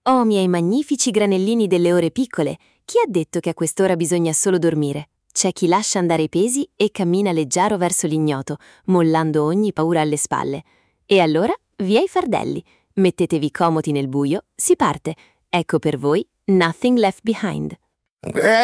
Oh, miei magnifici granellini delle ore piccole, chi ha detto che a quest'ora bisogna solo dormire? C'è chi lascia andare i pesi e cammina leggero verso l'ignoto, mollando ogni paura alle spalle. E allora, via i fardelli, mettetevi comodi nel buio, si parte. Ecco per voi Nothing Left Behind.